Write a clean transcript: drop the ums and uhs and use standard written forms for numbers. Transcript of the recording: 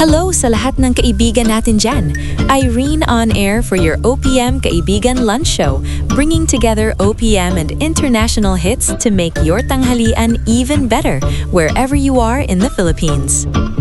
Hello sa lahat ng kaibigan natin dyan. Irene on air for your OPM Kaibigan Lunch Show, bringing together OPM and international hits to make your tanghalian even better wherever you are in the Philippines.